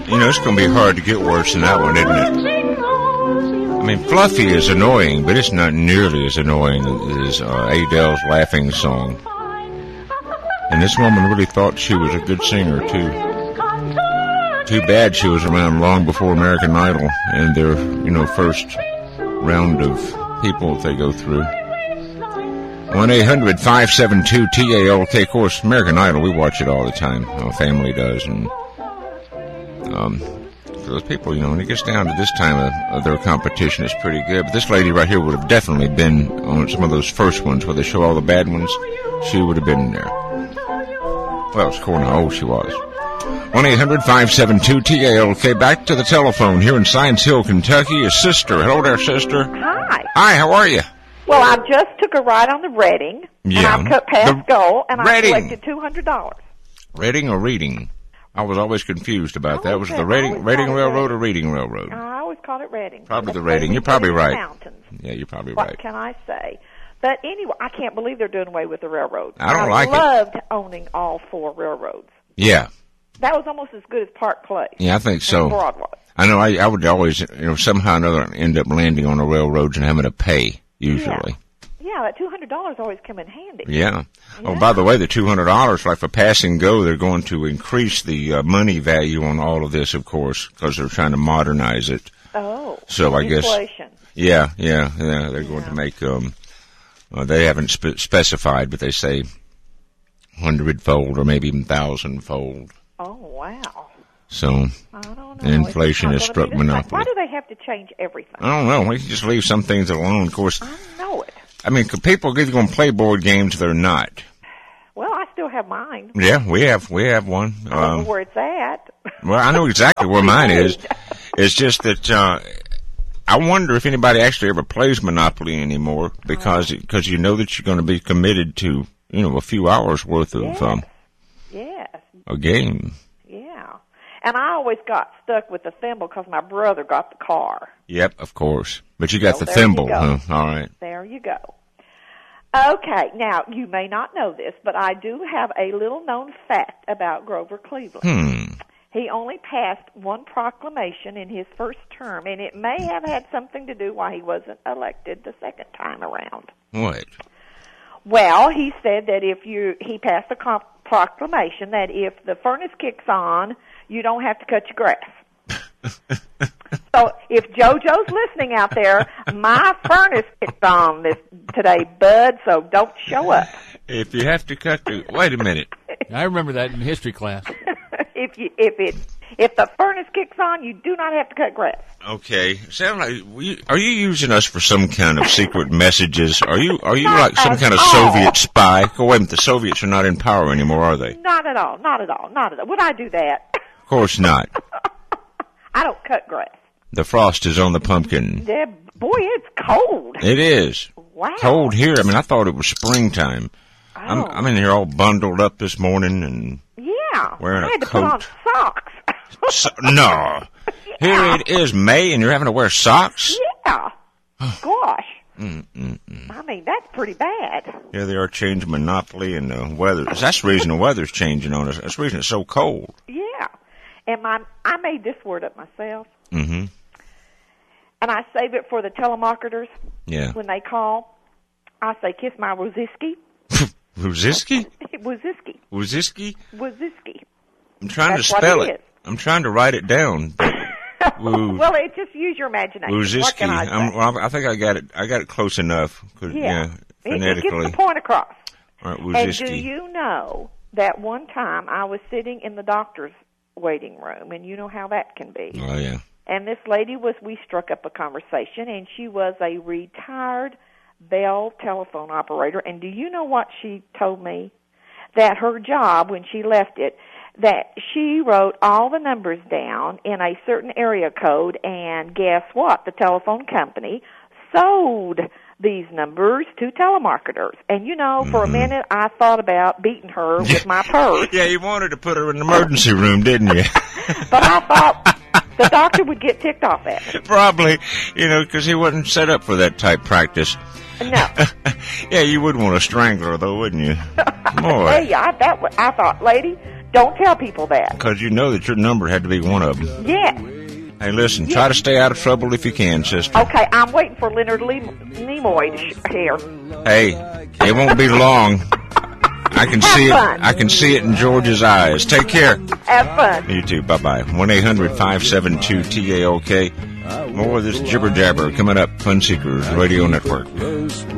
You know, it's going to be hard to get worse than that one, isn't it? I mean, Fluffy is annoying, but it's not nearly as annoying as Adele's laughing song. And this woman really thought she was a good singer, too. Too bad she was around long before American Idol and their, first round of people that they go through. 1-800-572-TALK. Of course, American Idol, we watch it all the time. Our family does. And those people, when it gets down to this time of their competition, it's pretty good. But this lady right here would have definitely been on some of those first ones where they show all the bad ones. She would have been there. Well, it's cool how old she was. 1-800-572-TALK. Back to the telephone here in Science Hill, Kentucky. His sister. Hello there, sister. Hi. Hi, how are you? Well, I just took a ride on the Reading, yeah. and I passed goal, and Reading. I collected $200. Reading or Reading? I was always confused about that. Was it the Reading Railroad or Reading Railroad? I always called it Reading. Probably the Reading. You're probably right. Mountains. Yeah, you're probably What right. can I say? But anyway, I can't believe they're doing away with the railroad. I don't like it. I loved owning all 4 railroads. Yeah. That was almost as good as Park Place. Yeah, I think so. Broadway. I know I would always, somehow or another end up landing on the railroads and having to pay, usually. Yeah, that $200 always come in handy. Yeah. Oh, by the way, the $200, like for pass and go, they're going to increase the money value on all of this, of course, because they're trying to modernize it. Oh. So I inflation. guess. Yeah. They're going to make, they haven't specified, but they say 100-fold or maybe even 1,000-fold. Oh, wow. So, I don't know. inflation has struck monopoly. Why do they have to change everything? I don't know. We can just leave some things alone, of course. I know it. I mean, people are either going to play board games or they're not. Well, I still have mine. Yeah, we have one. I don't know where it's at. Well, I know exactly where mine is. It's just that I wonder if anybody actually ever plays Monopoly anymore because you know that you're going to be committed to, a few hours worth of a game. Yeah. And I always got stuck with the thimble because my brother got the car. Yep, of course. But you got the thimble, huh? All right. There you go. Okay, now, you may not know this, but I do have a little-known fact about Grover Cleveland. He only passed one proclamation in his first term, and it may have had something to do why he wasn't elected the second time around. What? Well, he said that he passed a proclamation that if the furnace kicks on, you don't have to cut your grass. So if JoJo's listening out there, my furnace kicked on today, bud, so don't show up. If you have to wait a minute. I remember that in history class. If the furnace kicks on, you do not have to cut grass. Okay. Sound like are you using us for some kind of secret messages? Are you like some kind of Soviet spy? Go wait a minute, the Soviets are not in power anymore, are they? Not at all. Would I do that? Of course not. I don't cut grass. The frost is on the pumpkin. Yeah, boy, it's cold. It is. Wow. Cold here. I mean, I thought it was springtime. Oh. I'm in here all bundled up this morning and wearing I had a to coat. put on socks. No. Yeah. Here it is May and you're having to wear socks? Yeah. Gosh. I mean, that's pretty bad. Yeah, they are changing Monopoly and the weather. That's the reason the weather's changing on us. That's the reason it's so cold. Yeah. And I made this word up myself. Mm-hmm. And I save it for the telemarketers. Yeah. When they call, I say, kiss my Woziski. Woziski? Woziski. Woziski? Woziski. I'm trying That's to spell what it. I'm trying to write it down. Well, just use your imagination. Woziski. What can I say? I think I got it close enough. It phonetically. gets the point across. All right, Woziski. And do you know that one time I was sitting in the doctor's waiting room, and you know how that can be. Oh, yeah. And this lady we struck up a conversation, and she was a retired Bell telephone operator. And do you know what she told me? That her job, when she left it, that she wrote all the numbers down in a certain area code, and guess what? The telephone company sold these numbers to telemarketers. And, for a minute, I thought about beating her with my purse. Yeah, you wanted to put her in the emergency room, didn't you? But I thought the doctor would get ticked off at me. Probably, because he wasn't set up for that type practice. No. Yeah, you would want to strangle her, though, wouldn't you? Boy. Hey, I thought, lady, Don't tell people that. Because you know that your number had to be one of them. Yes. Hey, listen, try to stay out of trouble if you can, sister. Okay, I'm waiting for Leonard Nimoy to hear. Hey, it won't be long. I can see fun. it. I can see it in George's eyes. Take care. Have fun. You too. Bye-bye. 1-800-572-TAOK. More of this jibber-jabber coming up. Fun Seekers Radio Network.